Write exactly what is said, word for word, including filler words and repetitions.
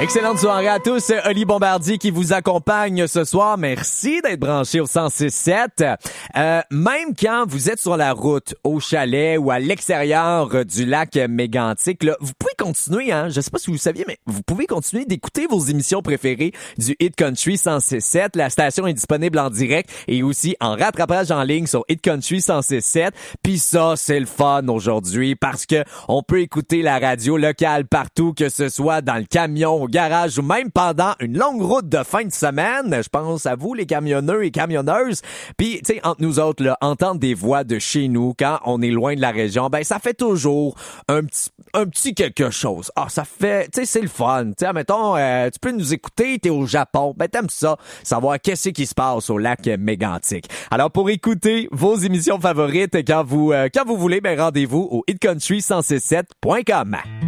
Excellente soirée à tous. Oli Bombardier qui vous accompagne ce soir. Merci d'être branché au cent six sept. Euh, même quand vous êtes sur la route, au chalet ou à l'extérieur du lac Mégantic, là, vous pouvez continuer, hein. Je sais pas si vous le saviez, mais vous pouvez continuer d'écouter vos émissions préférées du Hit Country cent six sept. La station est disponible en direct et aussi en rattrapage en ligne sur Hit Country cent six sept. Puis ça, c'est le fun aujourd'hui parce que on peut écouter la radio locale partout, que ce soit dans le camion, au garage ou même pendant une longue route de fin de semaine. Je pense à vous, les camionneurs et camionneuses. Puis, tu sais, entre nous autres, là, entendre des voix de chez nous quand on est loin de la région, ben ça fait toujours un petit un petit quelque chose. Ah, ça fait, tu sais, c'est le fun. Tu sais, mettons, euh, tu peux nous écouter, t'es au Japon, ben t'aimes ça, savoir qu'est-ce qui se passe au lac Mégantic. Alors, pour écouter vos émissions favorites quand vous euh, quand vous voulez, ben rendez-vous au hit country cent six sept point com.